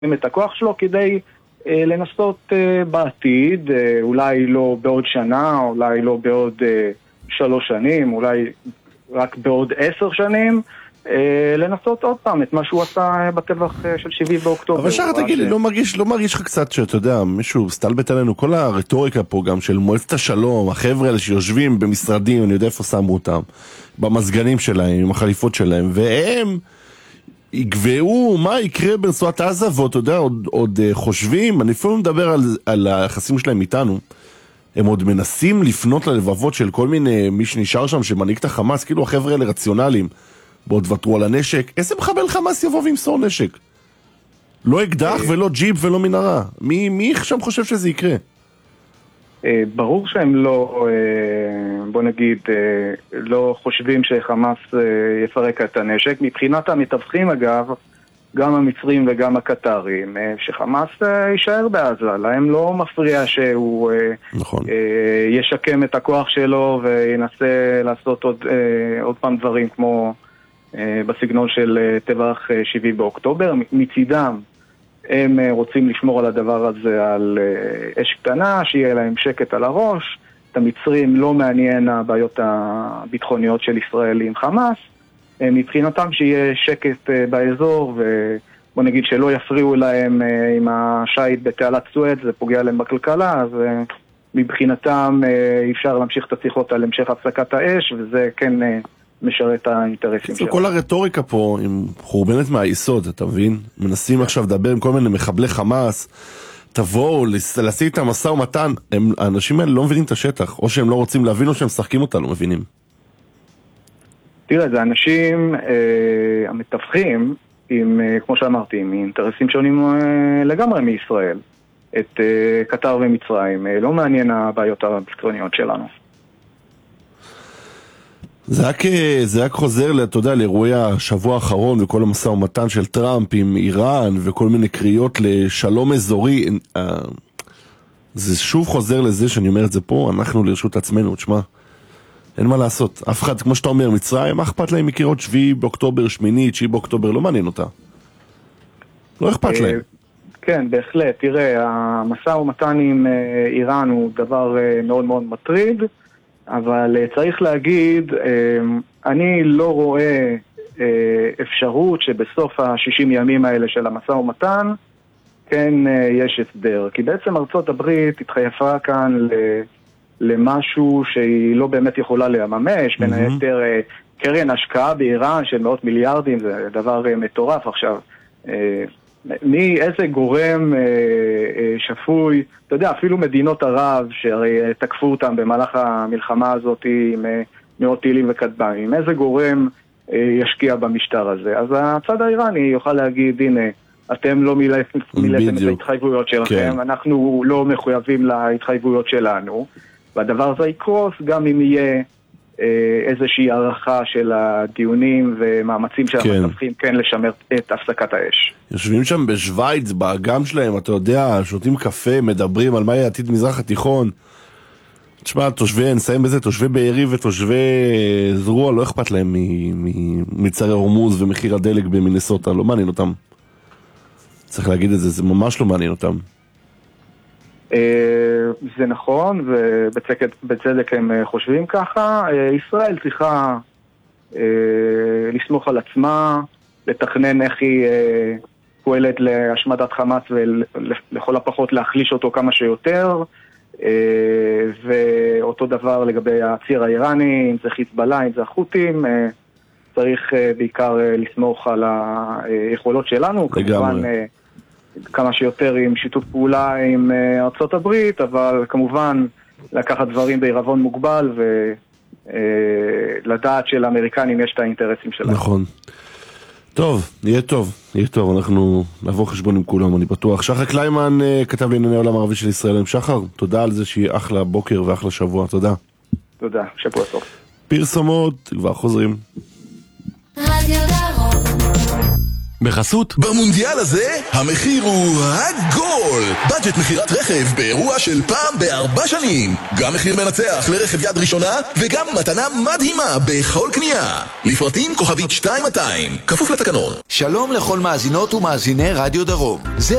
את הכוח שלו כדי לנסות בעתיד, אולי לא בעוד שנה, אולי לא בעוד 3 שנים, אולי רק בעוד 10 שנים, לנסות עוד פעם את מה שהוא עשה בטבח של 7 באוקטובר. אבל שחר, תגיד לי, לא מרגיש לך קצת שאתה יודע, מישהו סטלבט עלינו, כל הרטוריקה פה גם של מועצת השלום, החבר'ה האלה שיושבים במשרדים, אני יודע איפה שמו אותם, במסגנים שלהם, עם החליפות שלהם, והם יקבעו מה יקרה ברצועת עזה, ואתה יודע, עוד חושבים, אני אפילו מדבר על היחסים שלהם איתנו, הם עוד מנסים לפנות ללבבות של כל מיני, מי שנשאר שם, שמנהיג את החמאס, כאילו החבר'ה האלה רציונליים, בעוד ותרו על הנשק, איזה מחבל חמאס יבוא וימסור נשק? לא אקדח ולא ג'יפ ולא מנהרה. מי שם חושב שזה יקרה? ברור שהם לא, בוא נגיד, לא חושבים שחמאס יפרק את הנשק. מבחינת המתווכים אגב, גם המצרים וגם הקטרים, שחמאס יישאר בעזה. להם לא מפריע שהוא נכון. ישקם את הכוח שלו וינסה לעשות עוד פעם דברים כמו בסגנון של טבח 7 באוקטובר. מצידם הם רוצים לשמור על הדבר הזה על אש קטנה, שיהיה להם שקט על הראש. את המצרים לא מעניין הבעיות הביטחוניות של ישראל עם חמאס. מבחינתם שיהיה שקט באזור, ובוא נגיד שלא יפריעו להם עם השייט בתעלת סואץ, זה פוגע להם בכלכלה, אז מבחינתם אפשר להמשיך את השיחות על המשך הפסקת האש, וזה כן משרת האינטרסים שלנו. כל הרטוריקה פה עם חורבנת מהיסוד, אתה מבין? מנסים עכשיו לדבר עם כל מיני מחבלי חמאס, תבואו, להשיג את המשא ומתן. האנשים האלה לא מבינים את השטח, או שהם לא רוצים להבין, או שהם משחקים אותה, לא מבינים. תראה, זה אנשים המתווכים, כמו שאמרתי, עם אינטרסים שונים לגמרי מישראל. את קטר ומצרים, לא מעניין הבעיות הביטחוניות שלנו. זה רק חוזר, אתה יודע, לאירועי השבוע האחרון וכל המשא ומתן של טראמפ עם איראן וכל מיני קריאות לשלום אזורי. זה שוב חוזר לזה שאני אומר את זה פה, אנחנו לרשות עצמנו, תשמע, אין מה לעשות. אף אחד, כמו שאתה אומר, מצרים, מה אכפת להם מקריאות 7 באוקטובר, 8, 9 באוקטובר, לא מעניין אותה. לא אכפת להם. כן, בהחלט. תראה, המשא ומתן עם איראן הוא דבר מאוד מאוד מטריד, אבל צריך להגיד, אני לא רואה אפשרות שבסוף ה-60 ימים האלה של המשא ומתן, כן יש הסדר. כי בעצם ארצות הברית התחייפה כאן למשהו שהיא לא באמת יכולה לממש, בין היתר קרן השקעה באיראן של מאות מיליארדים, זה דבר מטורף עכשיו. איזה גורם שפוי, אתה יודע, אפילו מדינות ערב שהרי תקפו אותם במהלך המלחמה הזאת עם מאות טילים וכטב"מים, איזה גורם ישקיע במשטר הזה? אז הצד האיראני יוכל להגיד, הנה, אתם לא מילאתם את ההתחייבויות שלכם, אנחנו לא מחויבים להתחייבויות שלנו, והדבר הזה יקרוס גם אם יהיה איזושהי הערכה של הדיונים ומאמצים של המתווכים כן לשמר את הפסקת האש. יושבים שם בשוויץ, באגם שלהם, אתה יודע, שותים קפה, מדברים על מה יהיה עתיד מזרח התיכון. תשמע, נסיים בזה, תושבי בארי ותושבי זרוע, לא אכפת להם מצרי הורמוז ומחיר הדלק במינסוטה, לא מעניין אותם. צריך להגיד את זה, זה ממש לא מעניין אותם. זה נכון, ובצדק הם חושבים ככה. ישראל צריכה לסמוך על עצמה, לתכנן איך היא פועלת להשמדת חמאס ולכל הפחות להחליש אותו כמה שיותר, ואותו דבר לגבי הציר האיראני, אם זה חיזבאללה, אם זה החות'ים, צריך בעיקר לסמוך על היכולות שלנו, כמובן כמה שיותר עם שיתוף פעולה עם ארצות הברית, אבל כמובן לקחת דברים בעירבון מוגבל ולדעת שלאמריקנים יש את האינטרסים שלהם. נכון. טוב, יהיה טוב, אנחנו נבוא חשבון עם כולם, אני בטוח. שחר קליימן כתב לענייני העולם הערבי של ישראל. עם שחר, תודה על זה שיהיה אחלה בוקר ואחלה שבוע, תודה. תודה, שבוע טוב. פרסומות, כבר חוזרים. בחסות במונדיאל הזה המחיר הוא הגול. בדג'ט מחירת רכב באירוע של פעם ב4 שנים. גם מחיר מנצח לרכב יד ראשונה וגם מתנה מדהימה בכל קנייה. לפרטים כוכבית 2200 כפוף לתקנון. שלום לכל מאזינות ומאזיני רדיו דרום. זה